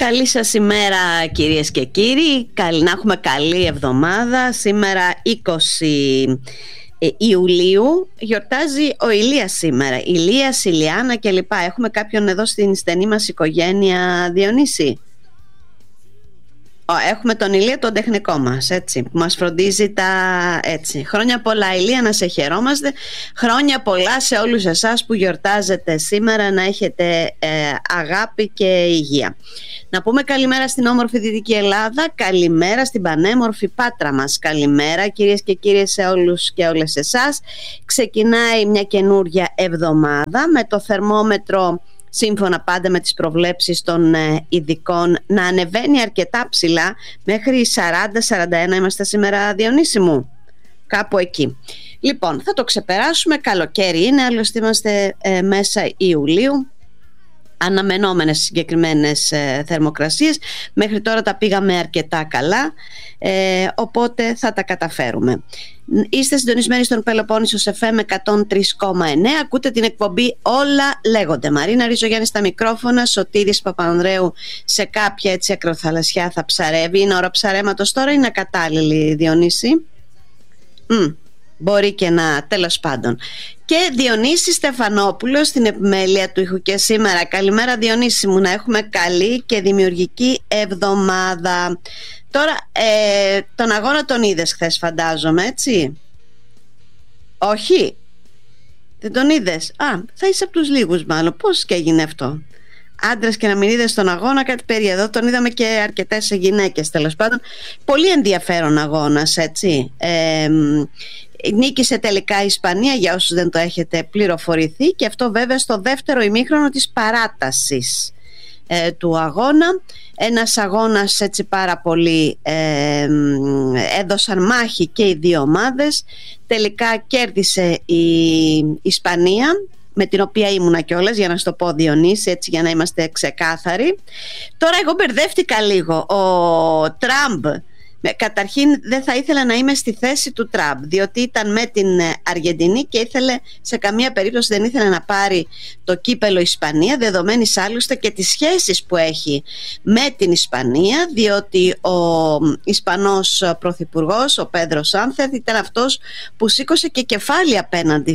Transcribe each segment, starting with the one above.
Καλή σας ημέρα κυρίες και κύριοι, να έχουμε καλή εβδομάδα. Σήμερα 20 Ιουλίου γιορτάζει ο Ηλίας σήμερα, Ηλίας, Ηλιάνα κλπ. Έχουμε κάποιον εδώ στην στενή μας οικογένεια, Διονύση? Έχουμε τον Ηλία τον τεχνικό μας, έτσι, που μας φροντίζει έτσι. Χρόνια πολλά Ηλία, να σε χαιρόμαστε. Χρόνια πολλά σε όλους εσάς που γιορτάζετε σήμερα, να έχετε αγάπη και υγεία. Να πούμε καλημέρα στην όμορφη Δυτική Ελλάδα, καλημέρα στην πανέμορφη Πάτρα μας. Καλημέρα κυρίες και κύριοι σε όλους και όλες εσάς. Ξεκινάει μια καινούρια εβδομάδα με το θερμόμετρο, σύμφωνα πάντα με τις προβλέψεις των ειδικών, να ανεβαίνει αρκετά ψηλά, μέχρι 40-41 είμαστε σήμερα, Διονύση μου, κάπου εκεί. Λοιπόν, θα το ξεπεράσουμε, καλοκαίρι είναι, άλλωστε είμαστε μέσα Ιουλίου, αναμενόμενες συγκεκριμένες θερμοκρασίες. Μέχρι τώρα τα πήγαμε αρκετά καλά, οπότε θα τα καταφέρουμε. Είστε συντονισμένοι στον Πελοπόννησο σε FM 103,9. Ακούτε την εκπομπή Όλα Λέγονται. Μαρίνα Ριζογιάννη στα μικρόφωνα, Σωτήρης Παπανδρέου σε κάποια έτσι ακροθαλασσιά θα ψαρεύει. Είναι ώρα ψαρέματος τώρα, είναι ακατάλληλη, Διονύση? Μπορεί και να, τέλος πάντων. Και Διονύση Στεφανόπουλο στην επιμέλεια του ήχου και σήμερα. Καλημέρα Διονύση μου, να έχουμε καλή και δημιουργική εβδομάδα. Τώρα τον αγώνα τον είδες χθες, φαντάζομαι, έτσι? Όχι, δεν τον είδες? Θα είσαι από τους λίγους μάλλον. Πώς και έγινε αυτό? Άντρες και να μην είδες τον αγώνα, κάτι περίεργο. Τον είδαμε και αρκετές γυναίκες, τέλος πάντων. Πολύ ενδιαφέρον αγώνας, έτσι. Νίκησε τελικά η Ισπανία, για όσους δεν το έχετε πληροφορηθεί, και αυτό βέβαια στο δεύτερο ημίχρονο της παράτασης του αγώνα. Ένας αγώνας έτσι πάρα πολύ, έδωσαν μάχη και οι δύο ομάδες. Τελικά κέρδισε η Ισπανία, με την οποία ήμουνα κιόλας, για να σου το πω, Διονύση, έτσι, για να είμαστε ξεκάθαροι. Τώρα εγώ μπερδεύτηκα λίγο. Ο Τραμπ, καταρχήν δεν θα ήθελα να είμαι στη θέση του Τραμπ, διότι ήταν με την Αργεντινή και ήθελε, σε καμία περίπτωση δεν ήθελε να πάρει το κύπελο Ισπανία, δεδομένης άλλωστε και τις σχέσεις που έχει με την Ισπανία, διότι ο Ισπανός πρωθυπουργός, ο Πέδρο Σάνθεθ, ήταν αυτός που σήκωσε και κεφάλι απέναντι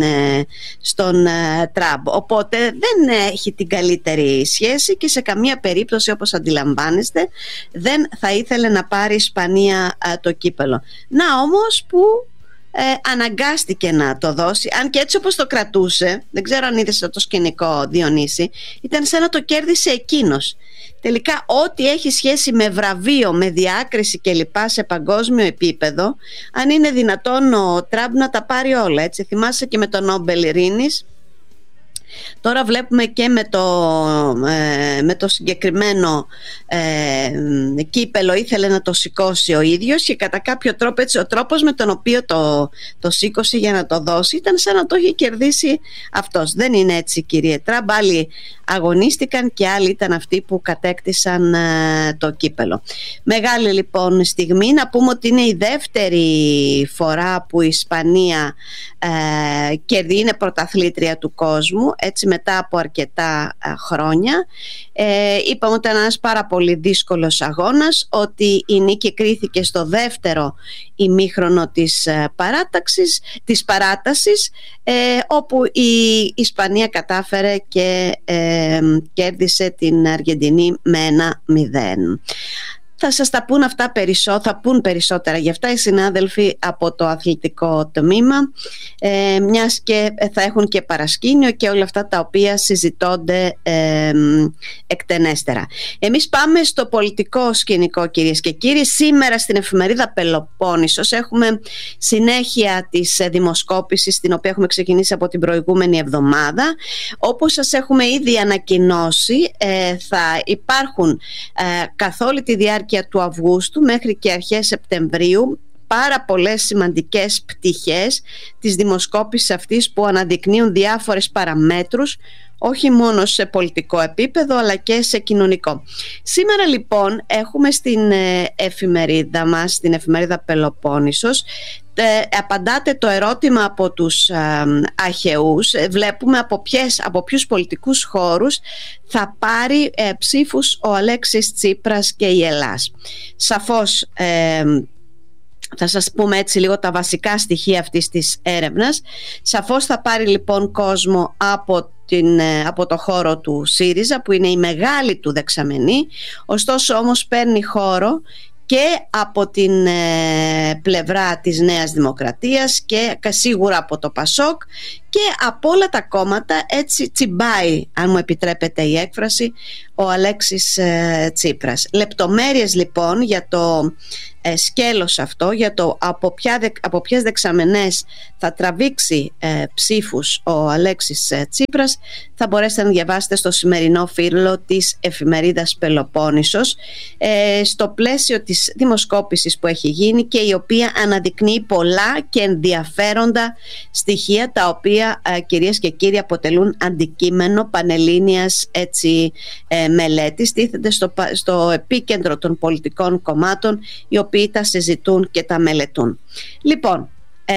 στον Τραμπ, οπότε δεν έχει την καλύτερη σχέση και σε καμία περίπτωση, όπως αντιλαμβάνεστε, δεν θα ήθελε να πάρει Ισπανία το κύπελο. Να όμως που αναγκάστηκε να το δώσει, αν και έτσι όπως το κρατούσε, δεν ξέρω αν είδες το σκηνικό, Διονύση, ήταν σαν να το κέρδισε εκείνος. Τελικά ό,τι έχει σχέση με βραβείο, με διάκριση κλπ σε παγκόσμιο επίπεδο, αν είναι δυνατόν ο Τραμπ να τα πάρει όλα, έτσι. Θυμάσαι και με το Νόμπελ Ειρήνης. Τώρα βλέπουμε και με το συγκεκριμένο κύπελο ήθελε να το σηκώσει ο ίδιος και κατά κάποιο τρόπο, έτσι, ο τρόπος με τον οποίο το σήκωσε για να το δώσει ήταν σαν να το είχε κερδίσει αυτός. Δεν είναι έτσι, κύριε Τραμπ. Άλλοι αγωνίστηκαν και άλλοι ήταν αυτοί που κατέκτησαν το κύπελο. Μεγάλη λοιπόν στιγμή. Να πούμε ότι είναι η δεύτερη φορά που η Ισπανία είναι πρωταθλήτρια του κόσμου, έτσι, μετά από αρκετά χρόνια. Είπαμε ότι ήταν ένας πάρα πολύ δύσκολος αγώνας, ότι η νίκη κρίθηκε στο δεύτερο ημίχρονο της παράτασης, όπου η Ισπανία κατάφερε και κέρδισε την Αργεντινή με 1-0. Θα σας τα πούν αυτά θα πούν περισσότερα γι' αυτά οι συνάδελφοι από το αθλητικό τμήμα, μιας και θα έχουν και παρασκήνιο και όλα αυτά τα οποία συζητώνται εκτενέστερα. Εμείς πάμε στο πολιτικό σκηνικό, κυρίες και κύριοι. Σήμερα στην εφημερίδα Πελοπόννησος έχουμε συνέχεια της δημοσκόπησης, την οποία έχουμε ξεκινήσει από την προηγούμενη εβδομάδα. Όπως σας έχουμε ήδη ανακοινώσει, θα υπάρχουν καθ' όλη τη διάρκεια του Αυγούστου μέχρι και αρχές Σεπτεμβρίου πάρα πολλές σημαντικές πτυχές της δημοσκόπησης αυτής, που αναδεικνύουν διάφορες παραμέτρους, όχι μόνο σε πολιτικό επίπεδο αλλά και σε κοινωνικό. Σήμερα λοιπόν έχουμε στην εφημερίδα μας, στην εφημερίδα Πελοπόννησος, απαντάτε το ερώτημα από τους αχαιούς. Βλέπουμε από ποιους πολιτικούς χώρους θα πάρει ψήφους ο Αλέξης Τσίπρας και η Ελλάς. Σαφώς θα σας πούμε έτσι λίγο τα βασικά στοιχεία αυτής της έρευνας. Σαφώς θα πάρει λοιπόν κόσμο από το χώρο του ΣΥΡΙΖΑ, που είναι η μεγάλη του δεξαμενή. Ωστόσο όμως παίρνει χώρο και από την πλευρά της Νέας Δημοκρατίας και σίγουρα από το ΠΑΣΟΚ και από όλα τα κόμματα. Έτσι τσιμπάει, αν μου επιτρέπετε η έκφραση, ο Αλέξης Τσίπρας. Λεπτομέρειες λοιπόν για το σκέλος αυτό, για το από ποιες δεξαμενές θα τραβήξει ψήφους ο Αλέξης Τσίπρας, θα μπορέσετε να διαβάσετε στο σημερινό φύλλο της εφημερίδας Πελοπόννησος, στο πλαίσιο της δημοσκόπησης που έχει γίνει και η οποία αναδεικνύει πολλά και ενδιαφέροντα στοιχεία, τα οποία κυρίες και κύριοι αποτελούν αντικείμενο πανελλήνιας μελέτης. Τίθενται στο επίκεντρο των πολιτικών κομμάτων, οι οποίοι τα συζητούν και τα μελετούν. Λοιπόν,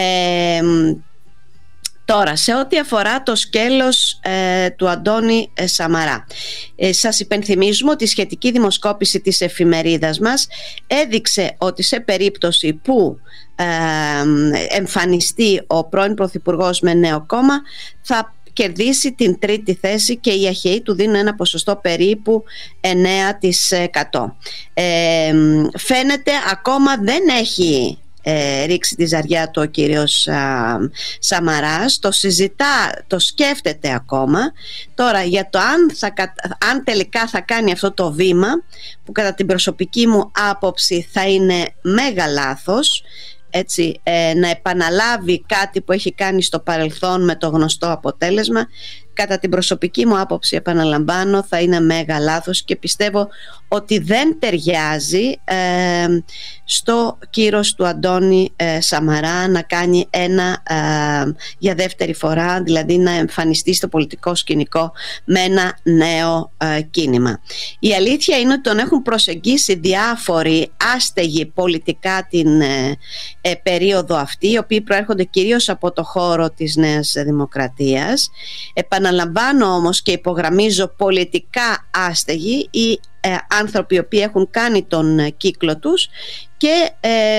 τώρα, σε ό,τι αφορά το σκέλος του Αντώνη Σαμαρά, σας υπενθυμίζουμε ότι η σχετική δημοσκόπηση της εφημερίδας μας έδειξε ότι σε περίπτωση που εμφανιστεί ο πρώην Πρωθυπουργός με νέο κόμμα, θα κερδίσει την τρίτη θέση και οι αχαιοί του δίνουν ένα ποσοστό περίπου 9%. Φαίνεται ακόμα δεν έχει ρίξει τη ζαριά του ο κύριος Σαμαράς, το συζητά, το σκέφτεται ακόμα. Τώρα για το αν τελικά θα κάνει αυτό το βήμα, που κατά την προσωπική μου άποψη θα είναι μέγα λάθος, να επαναλάβει κάτι που έχει κάνει στο παρελθόν με το γνωστό αποτέλεσμα, κατά την προσωπική μου άποψη, επαναλαμβάνω, θα είναι μέγα λάθος και πιστεύω ότι δεν ταιριάζει στο κύρος του Αντώνη Σαμαρά να κάνει για δεύτερη φορά, δηλαδή να εμφανιστεί στο πολιτικό σκηνικό με ένα νέο κίνημα. Η αλήθεια είναι ότι τον έχουν προσεγγίσει διάφοροι άστεγοι πολιτικά την περίοδο αυτή, οι οποίοι προέρχονται κυρίως από το χώρο της Νέας Δημοκρατίας. Επαναλαμβάνω όμως και υπογραμμίζω, πολιτικά άστεγοι ή άνθρωποι οι οποίοι έχουν κάνει τον κύκλο τους και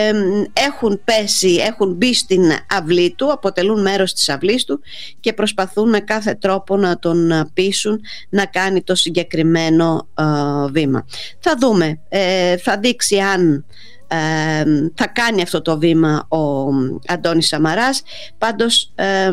έχουν μπει στην αυλή του, αποτελούν μέρος της αυλής του και προσπαθούν με κάθε τρόπο να τον πείσουν να κάνει το συγκεκριμένο βήμα. Θα δούμε, θα δείξει αν θα κάνει αυτό το βήμα ο Αντώνης Σαμαράς. Πάντως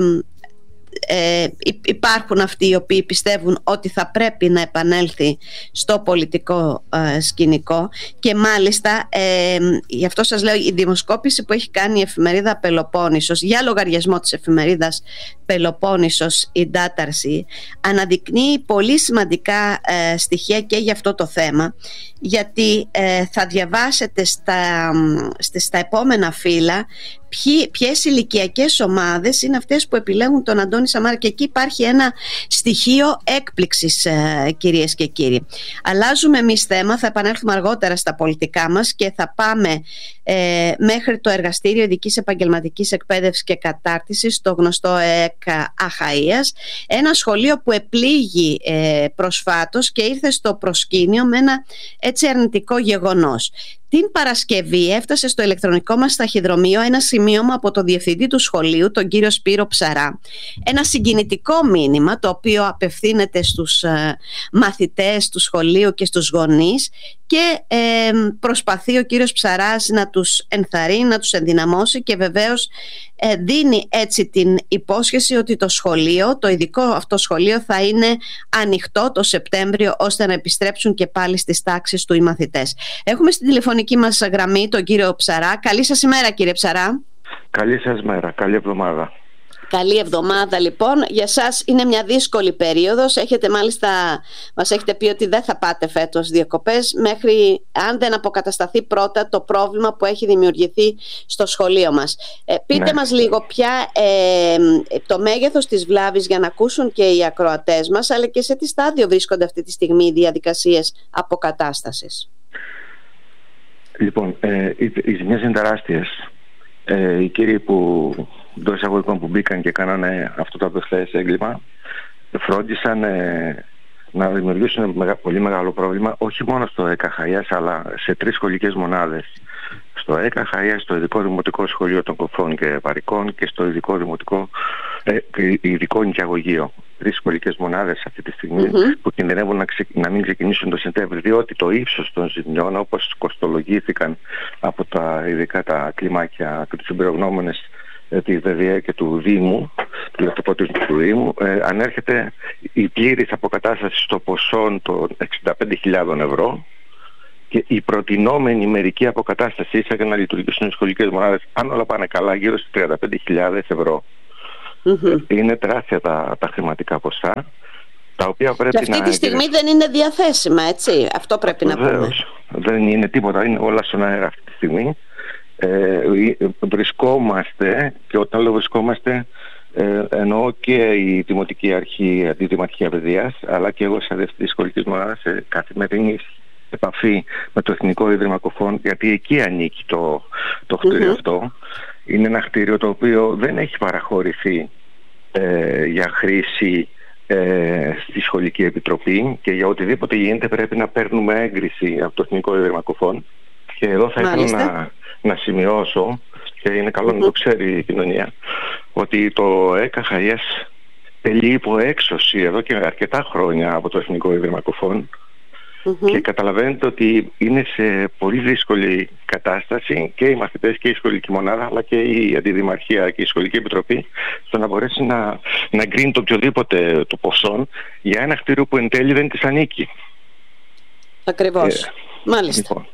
υπάρχουν αυτοί οι οποίοι πιστεύουν ότι θα πρέπει να επανέλθει στο πολιτικό σκηνικό και μάλιστα γι' αυτό σας λέω, η δημοσκόπηση που έχει κάνει η εφημερίδα Πελοπόννησος για λογαριασμό της εφημερίδας Πελοπόννησος, η Ντάταρση, αναδεικνύει πολύ σημαντικά στοιχεία και για αυτό το θέμα, γιατί θα διαβάσετε στα επόμενα φύλλα ποιες ηλικιακές ομάδες είναι αυτές που επιλέγουν τον Αντώνη Σαμαρά, και εκεί υπάρχει ένα στοιχείο έκπληξης, κυρίες και κύριοι. Αλλάζουμε εμείς θέμα, θα επανέλθουμε αργότερα στα πολιτικά μας και θα πάμε μέχρι το Εργαστήριο Ειδικής Επαγγελματικής Εκπαίδευσης και Κατάρτισης, το γνωστό ΕΕΚ Αχαΐας, ένα σχολείο που επλήγει προσφάτως και ήρθε στο προσκήνιο με ένα έτσι αρνητικό γεγονός. Την Παρασκευή έφτασε στο ηλεκτρονικό μας ταχυδρομείο ένα σημείωμα από το διευθυντή του σχολείου, τον κύριο Σπύρο Ψαρά. Ένα συγκινητικό μήνυμα, το οποίο απευθύνεται στους μαθητές του σχολείου και στους γονείς, και προσπαθεί ο κύριος Ψαράς να τους ενθαρρύνει, να τους ενδυναμώσει και βεβαίως δίνει έτσι την υπόσχεση ότι το σχολείο, το ειδικό αυτό σχολείο, θα είναι ανοιχτό το Σεπτέμβριο ώστε να επιστρέψουν και πάλι στις τάξεις του οι μαθητές. Έχουμε στην τηλεφωνική μας γραμμή τον κύριο Ψαρά. Καλή σας ημέρα, κύριε Ψαρά. Καλή σας μέρα, καλή εβδομάδα. Καλή εβδομάδα λοιπόν. Για σας είναι μια δύσκολη περίοδος. Μας έχετε πει ότι δεν θα πάτε φέτος διακοπές μέχρι αν δεν αποκατασταθεί πρώτα το πρόβλημα που έχει δημιουργηθεί στο σχολείο μας. Πείτε μας λίγο ποια το μέγεθος της βλάβης, για να ακούσουν και οι ακροατές μας, αλλά και σε τι στάδιο βρίσκονται αυτή τη στιγμή οι διαδικασίες αποκατάστασης. Λοιπόν, οι ζημιές είναι τεράστιες. Οι κύριοι εντός εισαγωγικών που μπήκαν και κάνανε αυτό το απευθείας έγκλημα φρόντισαν να δημιουργήσουν πολύ μεγάλο πρόβλημα όχι μόνο στο ΕΚΑ Χαϊάς αλλά σε 3 σχολικές μονάδες. Στο ΕΚΑ Χαϊάς, στο ειδικό δημοτικό σχολείο των Κοφών και Παρικών και στο ειδικό νοικιαγωγείο. 3 σχολικές μονάδες αυτή τη στιγμή που κινδυνεύουν να μην ξεκινήσουν το Σεπτέμβριο, διότι το ύψος των ζημιών, όπως κοστολογήθηκαν από ειδικά τα κλιμάκια και τους εμπειρογνώμονες της ΔΔΕ και του Δήμου, του Λεπτοποτισμού του Δήμου, ανέρχεται η πλήρης αποκατάσταση στο ποσό των 65.000 ευρώ και η προτινόμενη μερική αποκατάσταση ίσα για να λειτουργήσουν οι σχολικές μονάδες, αν όλα πάνε καλά, γύρω στις 35.000 ευρώ. Είναι τεράστια τα χρηματικά ποσά, τα οποία πρέπει και αυτή τη στιγμή δεν είναι διαθέσιμα, έτσι. Αυτό πρέπει να πούμε. Δεν είναι τίποτα, είναι όλα στον αέρα αυτή τη στιγμή. Βρισκόμαστε, και όταν λέω βρισκόμαστε εννοώ και η Δημοτική Αρχή Αντιδημαρχία Παιδείας, αλλά και εγώ σαν διευθυντής σχολικής μονάδας σε καθημερινή επαφή με το Εθνικό Ίδρυμα Κοφών, γιατί εκεί ανήκει το κτίριο αυτό. Είναι ένα κτίριο το οποίο δεν έχει παραχωρηθεί για χρήση στη Σχολική Επιτροπή και για οτιδήποτε γίνεται πρέπει να παίρνουμε έγκριση από το Εθνικό Ίδρυμα Κοφών. Και εδώ θα ήθελα να σημειώσω, και είναι καλό να το ξέρει η κοινωνία, ότι το ΕΚΑ Χαϊάς τελεί υπό έξωση εδώ και αρκετά χρόνια από το Εθνικό Ίδρυμα Κοφών και καταλαβαίνετε ότι είναι σε πολύ δύσκολη κατάσταση και οι μαθητές και η σχολική μονάδα αλλά και η Αντιδημαρχία και η Σχολική Επιτροπή στο να μπορέσει να εγκρίνει το οποιοδήποτε του ποσών για ένα κτίριο που εν τέλει δεν της ανήκει. Ακριβώς. Μάλιστα. Λοιπόν,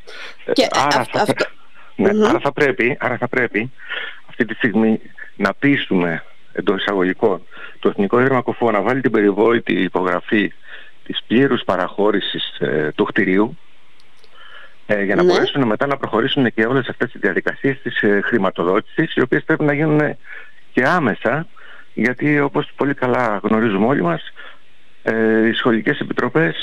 άρα θα πρέπει αυτή τη στιγμή να πείσουμε εντός εισαγωγικών το Εθνικό Ίδρυμα Κοφών να βάλει την περιβόητη υπογραφή της πλήρους παραχώρησης του κτηρίου για να μπορέσουν μετά να προχωρήσουν και όλες αυτές τις διαδικασίες της χρηματοδότησης, οι οποίες πρέπει να γίνουν και άμεσα, γιατί όπως πολύ καλά γνωρίζουμε όλοι μας, οι σχολικές επιτροπές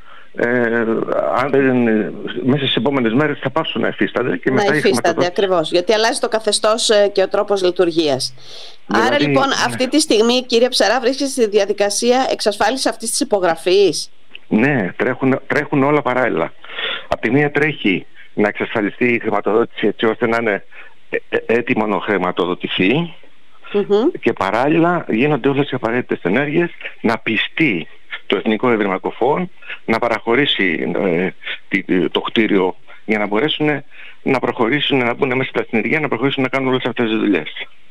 μέσα στις επόμενες μέρες θα πάψουν να υφίστανται και μετά υφίστανται ακριβώς, γιατί αλλάζει το καθεστώς και ο τρόπος λειτουργίας. Δηλαδή, άρα λοιπόν αυτή τη στιγμή, κύριε Ψαρά, βρίσκεστε στη διαδικασία εξασφάλισης αυτής της υπογραφής? Ναι, τρέχουν όλα παράλληλα. Απ' τη μία τρέχει να εξασφαλιστεί η χρηματοδότηση έτσι ώστε να είναι έτοιμο να χρηματοδοτηθεί και παράλληλα γίνονται όλες οι απαραίτητες ενέργειες να πιστεί το Εθνικό Ίδρυμα Κοφών να παραχωρήσει το κτίριο για να μπορέσουν να προχωρήσουν, να μπουν μέσα στα συνεργεία, να προχωρήσουν να κάνουν όλες αυτές τις δουλειές.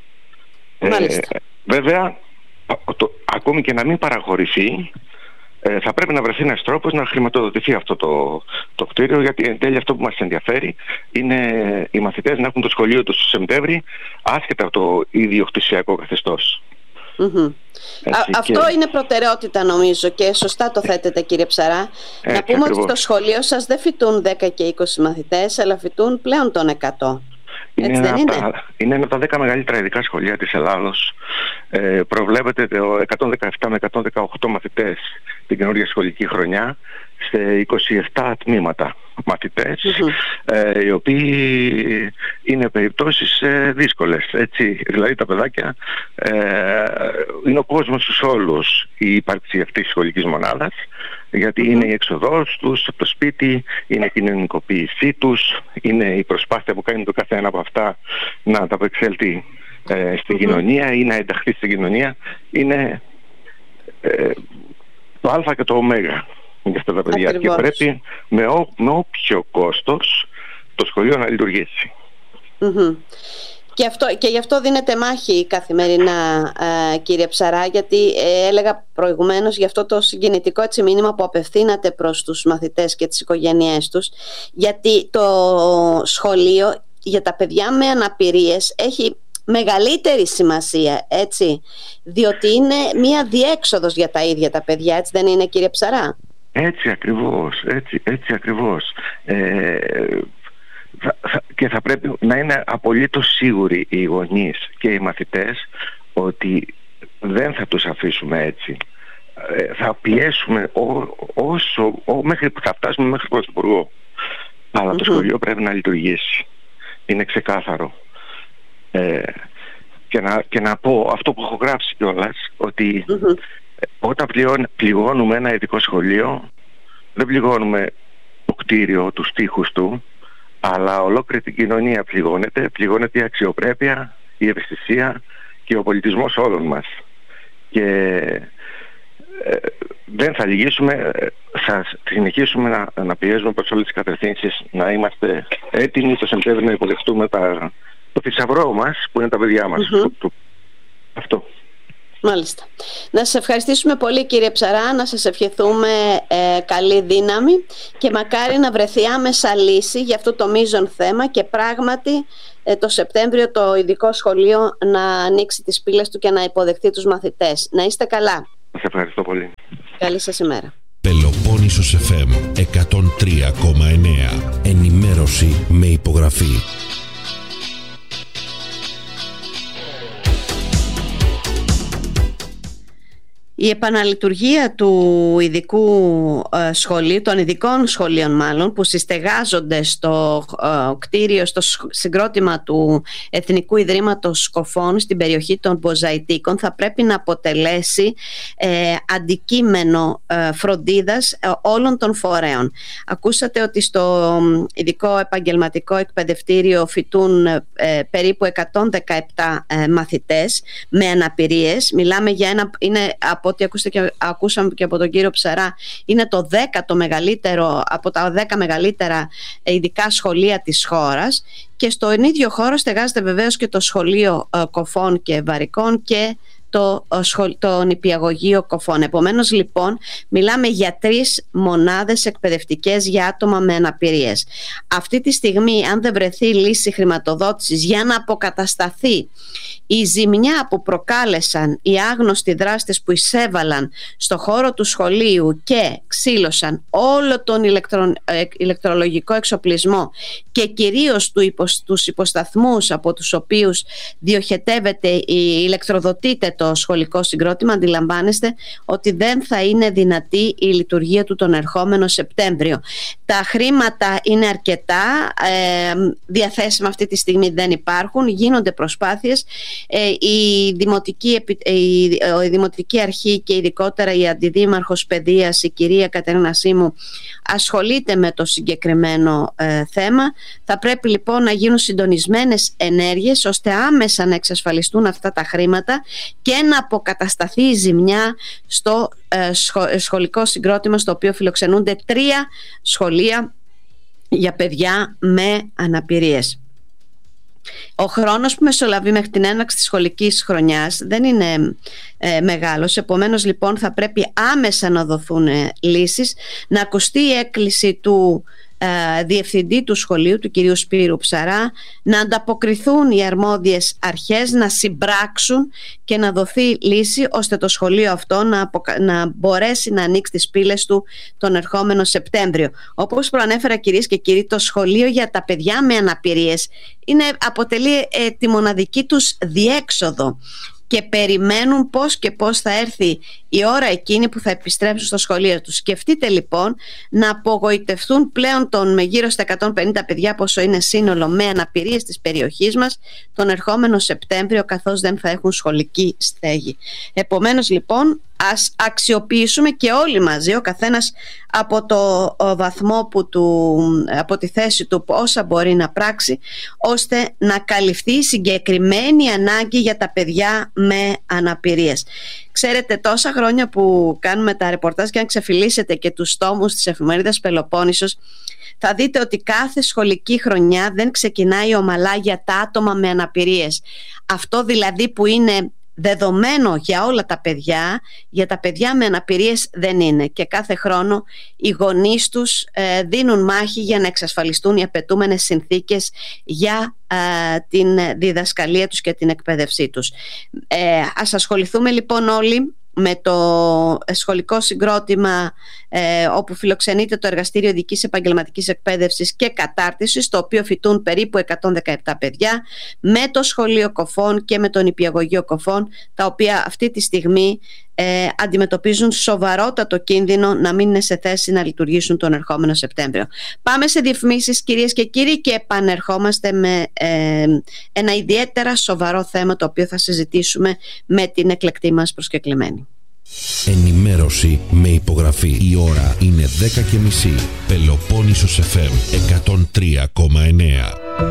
Βέβαια, ακόμη και να μην παραχωρηθεί, θα πρέπει να βρεθεί ένας τρόπος να χρηματοδοτηθεί αυτό το κτίριο, γιατί εν τέλει αυτό που μας ενδιαφέρει είναι οι μαθητές να έχουν το σχολείο τους στο Σεπτέμβρη, άσχετα από το ίδιο κτησιακό καθεστώς. Αυτό είναι προτεραιότητα νομίζω και σωστά το θέτετε, κύριε Ψαρά. Να πούμε ότι στο σχολείο σας δεν φοιτούν 10 και 20 μαθητές, αλλά φοιτούν πλέον των 100. Είναι ένα από τα 10 μεγαλύτερα ειδικά σχολεία της Ελλάδος. Προβλέπεται 117 με 118 μαθητές την καινούργια σχολική χρονιά σε 27 τμήματα μαθητές, οι οποίοι είναι περιπτώσεις δύσκολες, έτσι. Δηλαδή τα παιδάκια είναι ο κόσμος τους όλους η ύπαρξη αυτής της σχολικής μονάδας, γιατί είναι η έξοδός τους από το σπίτι, είναι η κοινωνικοποίησή τους, είναι η προσπάθεια που κάνει το καθένα από αυτά να ανταπεξέλθει στην κοινωνία ή να ενταχθεί στην κοινωνία. Είναι το α και το ω για αυτά τα παιδιά. Ακριβώς. Και πρέπει με όποιο κόστος το σχολείο να λειτουργήσει. Και γι' αυτό δίνετε μάχη καθημερινά, κύριε Ψαρά, γιατί έλεγα προηγουμένως γι' αυτό το συγκινητικό έτσι μήνυμα που απευθύνατε προς τους μαθητές και τις οικογένειές τους, γιατί το σχολείο για τα παιδιά με αναπηρίες έχει μεγαλύτερη σημασία, έτσι, διότι είναι μία διέξοδος για τα ίδια τα παιδιά, έτσι δεν είναι, κύριε Ψαρά? Έτσι ακριβώς. Και θα πρέπει να είναι απολύτως σίγουροι οι γονείς και οι μαθητές ότι δεν θα τους αφήσουμε έτσι. Θα πιέσουμε μέχρι που θα φτάσουμε μέχρι το Πρωθυπουργό. Αλλά το σχολείο πρέπει να λειτουργήσει. Είναι ξεκάθαρο. Και να πω αυτό που έχω γράψει κιόλας, ότι όταν πληγώνουμε ένα ειδικό σχολείο, δεν πληγώνουμε το κτίριο, τους τοίχους του, αλλά ολόκληρη την κοινωνία πληγώνεται. Πληγώνεται η αξιοπρέπεια, η ευαισθησία και ο πολιτισμός όλων μας. Και δεν θα λυγίσουμε, θα συνεχίσουμε να πιέζουμε προς όλες τις κατευθύνσεις, να είμαστε έτοιμοι το Σεπτέμβριο να υποδεχτούμε το θησαυρό μας που είναι τα παιδιά μας. Αυτό. Μάλιστα. Να σας ευχαριστήσουμε πολύ, κύριε Ψαρά, να σας ευχηθούμε καλή δύναμη και μακάρι να βρεθεί άμεσα λύση για αυτό το μείζον θέμα και πράγματι το Σεπτέμβριο το ειδικό σχολείο να ανοίξει τις πύλες του και να υποδεχτεί τους μαθητές. Να είστε καλά. Σας ευχαριστώ πολύ. Καλή σας ημέρα. Πελοπόννησος FM 103,9. Ενημέρωση με υπογραφή. Η επαναλειτουργία του ειδικού σχολείου, των ειδικών σχολείων μάλλον, που συστεγάζονται στο κτίριο, στο συγκρότημα του Εθνικού Ιδρύματος Σκοφών στην περιοχή των Μποζαϊτίκων, θα πρέπει να αποτελέσει αντικείμενο φροντίδας όλων των φορέων. Ακούσατε ότι στο ειδικό επαγγελματικό εκπαιδευτήριο φοιτούν περίπου 117 μαθητές με αναπηρίες. Μιλάμε για από ό,τι ακούσαμε και από τον κύριο Ψαρά, είναι το 10ο μεγαλύτερο από τα 10 μεγαλύτερα ειδικά σχολεία της χώρας, και στον ίδιο χώρο στεγάζεται βεβαίως και το Σχολείο Κοφών και Βαρικών και το νηπιαγωγείο Κοφών. Επομένως λοιπόν μιλάμε για 3 μονάδες εκπαιδευτικές για άτομα με αναπηρίες. Αυτή τη στιγμή, αν δεν βρεθεί λύση χρηματοδότησης για να αποκατασταθεί η ζημιά που προκάλεσαν οι άγνωστοι δράστες που εισέβαλαν στο χώρο του σχολείου και ξύλωσαν όλο τον ηλεκτρολογικό εξοπλισμό και κυρίως τους υποσταθμούς από τους οποίους διοχετεύεται ή ηλεκτροδοτείται το σχολικό συγκρότημα, αντιλαμβάνεστε ότι δεν θα είναι δυνατή η λειτουργία του τον ερχόμενο Σεπτέμβριο. Τα χρήματα είναι αρκετά διαθέσιμα, αυτή τη στιγμή δεν υπάρχουν, γίνονται προσπάθειες. Η Δημοτική Αρχή και ειδικότερα η Αντιδήμαρχος Παιδείας, η κυρία Κατερίνα Σίμου, ασχολείται με το συγκεκριμένο θέμα. Θα πρέπει λοιπόν να γίνουν συντονισμένες ενέργειες ώστε άμεσα να εξασφαλιστούν αυτά τα χρήματα και να αποκατασταθεί η ζημιά στο σχολικό συγκρότημα, στο οποίο φιλοξενούνται 3 σχολεία για παιδιά με αναπηρίες. Ο χρόνος που μεσολαβεί μέχρι την έναρξη της σχολικής χρονιάς δεν είναι μεγάλος, επομένως λοιπόν θα πρέπει άμεσα να δοθούν λύσεις, να ακουστεί η έκκληση του διευθυντή του σχολείου, του κυρίου Σπύρου Ψαρά, να ανταποκριθούν οι αρμόδιες αρχές, να συμπράξουν και να δοθεί λύση ώστε το σχολείο αυτό να μπορέσει να ανοίξει τις πύλες του τον ερχόμενο Σεπτέμβριο. Όπως προανέφερα, κυρίες και κύριοι, το σχολείο για τα παιδιά με αναπηρίες αποτελεί τη μοναδική τους διέξοδο και περιμένουν πώς θα έρθει η ώρα εκείνη που θα επιστρέψουν στο σχολείο τους. Σκεφτείτε λοιπόν να απογοητευτούν πλέον με γύρω στα 150 παιδιά, πόσο είναι σύνολο, με αναπηρίες της περιοχής μας τον ερχόμενο Σεπτέμβριο, καθώς δεν θα έχουν σχολική στέγη. Επομένως λοιπόν ας αξιοποιήσουμε και όλοι μαζί, ο καθένας από το βαθμό από τη θέση του, όσα μπορεί να πράξει ώστε να καλυφθεί η συγκεκριμένη ανάγκη για τα παιδιά με αναπηρίες. Ξέρετε, τόσα χρόνια που κάνουμε τα ρεπορτάζ, και αν ξεφυλίσετε και τους τόμους της εφημερίδας Πελοπόννησος, θα δείτε ότι κάθε σχολική χρονιά δεν ξεκινάει ομαλά για τα άτομα με αναπηρίες. Αυτό δηλαδή που είναι δεδομένο για όλα τα παιδιά, για τα παιδιά με αναπηρίες δεν είναι, και κάθε χρόνο οι γονείς τους δίνουν μάχη για να εξασφαλιστούν οι απαιτούμενες συνθήκες για την διδασκαλία τους και την εκπαίδευσή τους. Ας ασχοληθούμε λοιπόν όλοι με το σχολικό συγκρότημα όπου φιλοξενείται το Εργαστήριο Ειδικής Επαγγελματικής Εκπαίδευσης και Κατάρτισης, στο οποίο φοιτούν περίπου 117 παιδιά, με το Σχολείο Κοφών και με το Νηπιαγωγείο Κοφών, τα οποία αυτή τη στιγμή αντιμετωπίζουν σοβαρότατο κίνδυνο να μην είναι σε θέση να λειτουργήσουν τον ερχόμενο Σεπτέμβριο. Πάμε σε διαφημίσεις, κυρίες και κύριοι, και επανερχόμαστε με ένα ιδιαίτερα σοβαρό θέμα, το οποίο θα συζητήσουμε με την εκλεκτή μας προσκεκλημένη. Ενημέρωση με υπογραφή. Η ώρα είναι 10:30. Πελοπόννησος FM 103,9.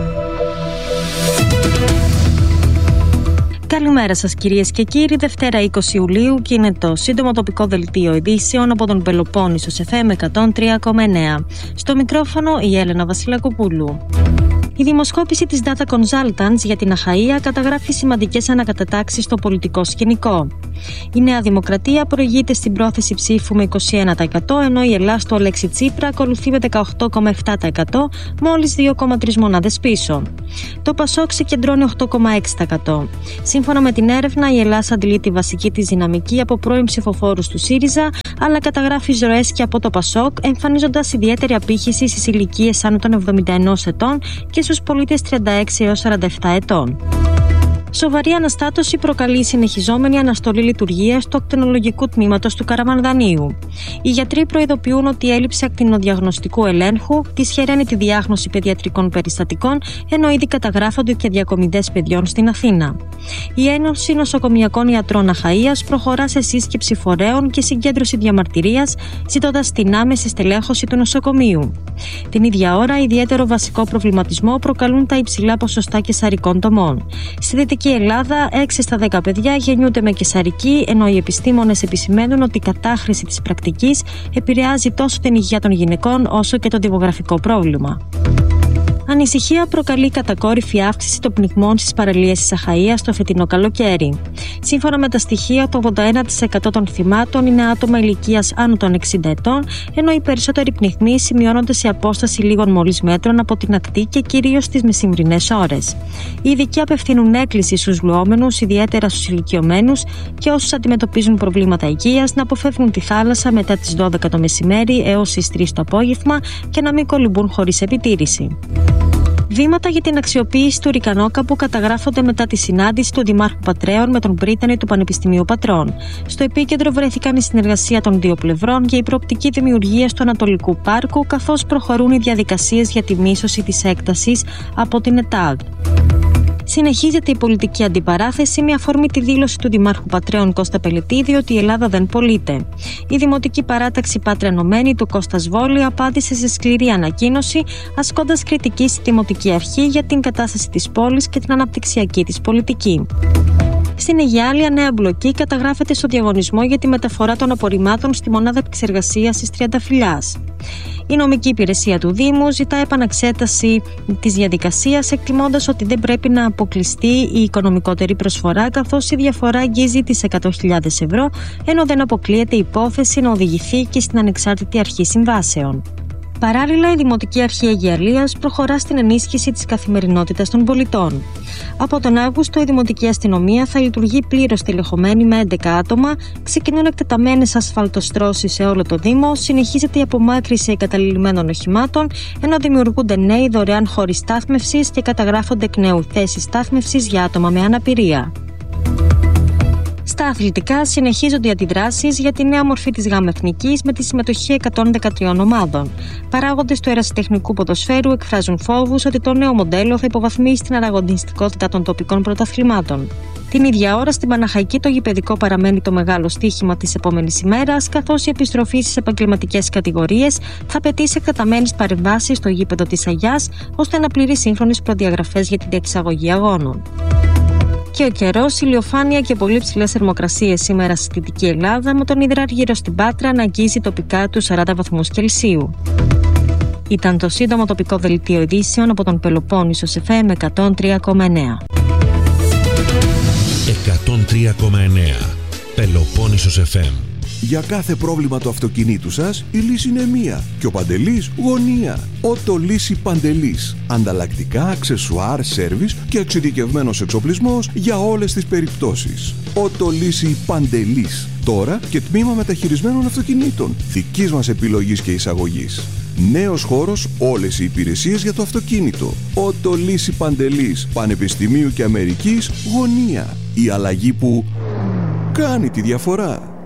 Καλημέρα σας, κυρίες και κύριοι. Δευτέρα 20 Ιουλίου και είναι το σύντομο τοπικό δελτίο ειδήσεων από τον Πελοπόννησος FM 103,9. Στο μικρόφωνο η Έλενα Βασιλακοπούλου. Η δημοσκόπηση της Data Consultants για την Αχαΐα καταγράφει σημαντικές ανακατατάξεις στο πολιτικό σκηνικό. Η Νέα Δημοκρατία προηγείται στην πρόθεση ψήφου με 21%, ενώ η Ελλάς του Αλέξη Τσίπρα ακολουθεί με 18,7%, μόλις 2,3 μονάδες πίσω. Το Πασόκ συγκεντρώνει 8,6%. Σύμφωνα με την έρευνα, η Ελλάς αντλεί τη βασική της δυναμική από πρώην ψηφοφόρους του ΣΥΡΙΖΑ, αλλά καταγράφει εισρωές και από το Πασόκ, εμφανίζοντας ιδιαίτερη απήχηση στις ηλικίες άνω των 71 ετών και στους πολίτες 36 έως 47 ετών. Σοβαρή αναστάτωση προκαλεί η συνεχιζόμενη αναστολή λειτουργίας του ακτινολογικού τμήματος του Καραμανδανίου. Οι γιατροί προειδοποιούν ότι η έλλειψη ακτινοδιαγνωστικού ελέγχου δυσχεραίνει τη διάγνωση παιδιατρικών περιστατικών, ενώ ήδη καταγράφονται και διακομιδές παιδιών στην Αθήνα. Η Ένωση Νοσοκομιακών Ιατρών Αχαΐας προχωρά σε σύσκεψη φορέων και συγκέντρωση διαμαρτυρίας, ζητώντας την άμεση στελέχωση του νοσοκομείου. Την ίδια ώρα, ιδιαίτερο βασικό προβληματισμό προκαλούν τα υψηλά ποσοστά καισαρικών τομών. Στη Δυτική Ελλάδα, 6 στα 10 παιδιά γεννιούνται με καισαρική, ενώ οι επιστήμονες επισημαίνουν ότι η κατάχρηση της πρακτικής επηρεάζει τόσο την υγεία των γυναικών όσο και το δημογραφικό πρόβλημα. Ανησυχία προκαλεί κατακόρυφη αύξηση των πνιγμών στις παραλίες της Αχαΐας το φετινό καλοκαίρι. Σύμφωνα με τα στοιχεία, το 81% των θυμάτων είναι άτομα ηλικίας άνω των 60 ετών, ενώ οι περισσότεροι πνιγμοί σημειώνονται σε απόσταση λίγων μόλις μέτρων από την ακτή και κυρίως στις μεσημβρινές ώρες. Οι ειδικοί απευθύνουν έκκληση στους λουόμενους, ιδιαίτερα στους ηλικιωμένους και όσους αντιμετωπίζουν προβλήματα υγείας, να αποφεύγουν τη θάλασσα μετά τις 12 το μεσημέρι έως τις 3 το απόγευμα και να μην κολυμπούν χωρίς επιτήρηση. Βήματα για την αξιοποίηση του Ρικανόκαπου καταγράφονται μετά τη συνάντηση του Δημάρχου Πατρέων με τον πρίτανη του Πανεπιστημίου Πατρών. Στο επίκεντρο βρέθηκαν η συνεργασία των δύο πλευρών για η προοπτική δημιουργία του Ανατολικού Πάρκου, καθώς προχωρούν οι διαδικασίες για τη μίσθωση της έκτασης από την ΕΤΑΔ. Συνεχίζεται η πολιτική αντιπαράθεση με αφορμή τη δήλωση του Δημάρχου Πατρέων Κώστα Πελετίδη ότι η Ελλάδα δεν πωλείται. Η Δημοτική Παράταξη Πάτρα Ενωμένη του Κώστα Βόλη απάντησε σε σκληρή ανακοίνωση, ασκώντας κριτική στη Δημοτική Αρχή για την κατάσταση της πόλης και την αναπτυξιακή της πολιτική. Στην Αιγιάλια, νέα μπλοκή καταγράφεται στο διαγωνισμό για τη μεταφορά των απορριμμάτων στη μονάδα επεξεργασίας της Τριανταφυλλιάς. Η νομική υπηρεσία του Δήμου ζητά επαναξέταση της διαδικασίας, εκτιμώντας ότι δεν πρέπει να αποκλειστεί η οικονομικότερη προσφορά, καθώς η διαφορά αγγίζει τις 100.000 ευρώ, ενώ δεν αποκλείεται η υπόθεση να οδηγηθεί και στην Ανεξάρτητη Αρχή Συμβάσεων. Παράλληλα, η Δημοτική Αρχή Αιγιαλίας προχωρά στην ενίσχυση της καθημερινότητας των πολιτών. Από τον Αύγουστο, η Δημοτική Αστυνομία θα λειτουργεί πλήρως τηλεχωμένη με 11 άτομα, ξεκινούν εκτεταμένες ασφαλτοστρώσεις σε όλο το Δήμο, συνεχίζεται η απομάκρυνση εγκαταλειμμένων οχημάτων, ενώ δημιουργούνται νέοι δωρεάν χώροι στάθμευσης και καταγράφονται εκ νέου θέσεις στάθμευσης για άτομα με αναπηρία. Στα αθλητικά, συνεχίζονται οι αντιδράσεις για τη νέα μορφή της ΓΑΜ Εθνικής με τη συμμετοχή 113 ομάδων. Παράγοντες του ερασιτεχνικού ποδοσφαίρου εκφράζουν φόβους ότι το νέο μοντέλο θα υποβαθμίσει την ανταγωνιστικότητα των τοπικών πρωταθλημάτων. Την ίδια ώρα, στην Παναχαϊκή, το γηπεδικό παραμένει το μεγάλο στοίχημα της επόμενης ημέρας, καθώς η επιστροφή στις επαγγελματικές κατηγορίες θα απαιτήσει εκτεταμένες παρεμβάσεις στο γήπεδο της Αγιάς, ώστε να πληρεί σύγχρονες προδιαγραφές για την διεξαγωγή αγώνων. Και ο καιρός, ηλιοφάνεια και πολύ ψηλές θερμοκρασίες σήμερα στη Δυτική Ελλάδα, με τον υδράργυρο στην Πάτρα να αγγίζει τοπικά τους 40 βαθμούς Κελσίου. Ήταν το σύντομο τοπικό δελτίο ειδήσεων από τον Πελοπόννησος FM 103,9. 103,9 Πελοπόννησος FM. Για κάθε πρόβλημα του αυτοκινήτου σας, η λύση είναι μία. Και ο Παντελής γωνία. Ότο Λύση Παντελής. Ανταλλακτικά, αξεσουάρ, σέρβις και εξειδικευμένος εξοπλισμός για όλες τις περιπτώσεις. Ότο Λύση Παντελής. Τώρα και τμήμα μεταχειρισμένων αυτοκινήτων. Δικής μας επιλογής και εισαγωγής. Νέος χώρος, όλες οι υπηρεσίες για το αυτοκίνητο. Ότο Λύση Παντελής. Πανεπιστημίου και Αμερικής γωνία. Η αλλαγή που κάνει τη διαφορά.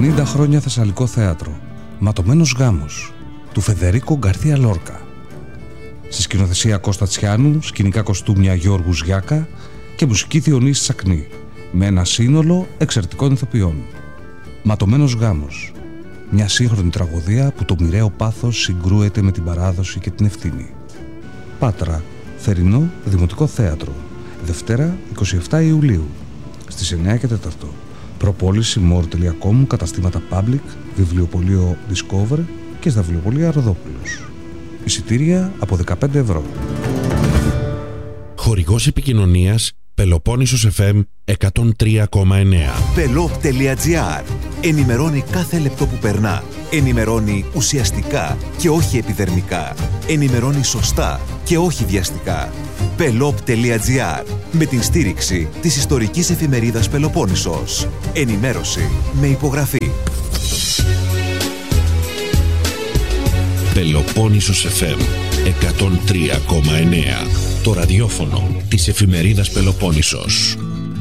50 χρόνια Θεσσαλικό θέατρο. Ματωμένος γάμος του Φεδερίκο Γκαρθία Λόρκα. Στη σκηνοθεσία Κώστα Τσιάνου, σκηνικά κοστούμια Γιώργου Γιάκα και μουσική Διονύση Τσακνή, με ένα σύνολο εξαιρετικών ηθοποιών. Ματωμένος γάμος. Μια σύγχρονη τραγωδία που το μοιραίο πάθος συγκρούεται με την παράδοση και την ευθύνη. Πάτρα, Θερινό Δημοτικό Θέατρο. Δευτέρα 27 Ιουλίου στις 9 και 4. Προπόληση more.com, καταστήματα Public, βιβλιοπωλείο Discover και στα βιβλιοπωλεία Ροδόπουλος. Εισιτήρια από 15 ευρώ. Χορηγός επικοινωνίας Πελοπόννησος FM 103,9. Pelop.gr. Ενημερώνει κάθε λεπτό που περνά. Ενημερώνει ουσιαστικά και όχι επιδερμικά. Ενημερώνει σωστά και όχι βιαστικά. Pelop.gr. Με την στήριξη της ιστορικής εφημερίδας Πελοπόννησος. Ενημέρωση με υπογραφή. Πελοπόννησος FM 103,9. Το ραδιόφωνο της εφημερίδας Πελοπόννησος.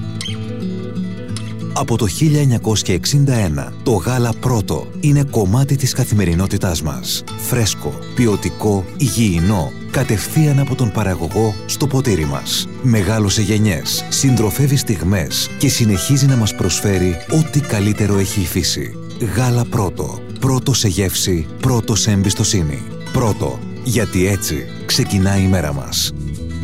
Από το 1961, το γάλα Πρώτο είναι κομμάτι της καθημερινότητάς μας. Φρέσκο, ποιοτικό, υγιεινό, κατευθείαν από τον παραγωγό στο ποτήρι μας. Μεγάλωσε γενιές, συντροφεύει στιγμές και συνεχίζει να μας προσφέρει ό,τι καλύτερο έχει η φύση. Γάλα Πρώτο. Πρώτο σε γεύση, πρώτο σε εμπιστοσύνη. Πρώτο, γιατί έτσι ξεκινάει η μέρα μας.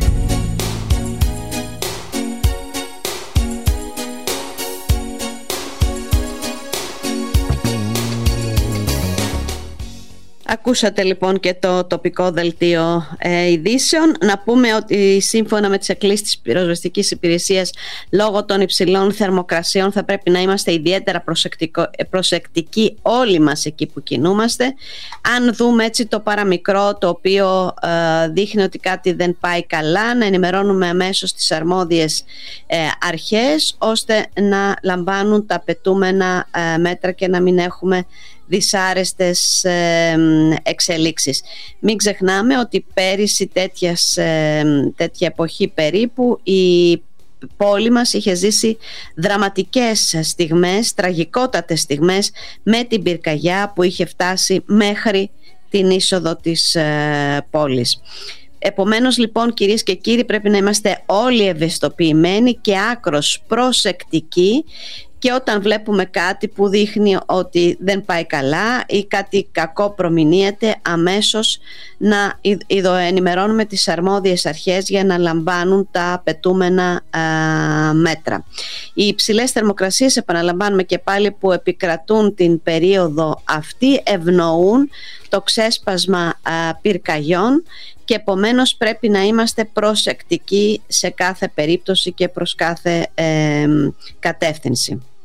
Ακούσατε λοιπόν και το τοπικό δελτίο ειδήσεων. Να πούμε ότι σύμφωνα με τις εκκλήσεις της πυροσβεστικής υπηρεσίας, λόγω των υψηλών θερμοκρασιών θα πρέπει να είμαστε ιδιαίτερα προσεκτικοί όλοι μας εκεί που κινούμαστε. Αν δούμε έτσι το παραμικρό το οποίο δείχνει ότι κάτι δεν πάει καλά, να ενημερώνουμε αμέσως τις αρμόδιες αρχές ώστε να λαμβάνουν τα απαιτούμενα μέτρα και να μην έχουμε δυσάρεστες εξελίξεις. Μην ξεχνάμε ότι πέρυσι τέτοια εποχή περίπου η πόλη μας είχε ζήσει δραματικές στιγμές, τραγικότατες στιγμές με την πυρκαγιά που είχε φτάσει μέχρι την είσοδο της πόλης. Επομένως λοιπόν, κυρίες και κύριοι, πρέπει να είμαστε όλοι ευαισθητοποιημένοι και άκρως προσεκτικοί, και όταν βλέπουμε κάτι που δείχνει ότι δεν πάει καλά ή κάτι κακό προμηνύεται, αμέσως να ενημερώνουμε τις αρμόδιες αρχές για να λαμβάνουν τα απαιτούμενα μέτρα. Οι υψηλές θερμοκρασίες, επαναλαμβάνουμε και πάλι, που επικρατούν την περίοδο αυτή ευνοούν το ξέσπασμα πυρκαγιών και επομένως πρέπει να είμαστε προσεκτικοί σε κάθε περίπτωση και προς κάθε κατεύθυνση.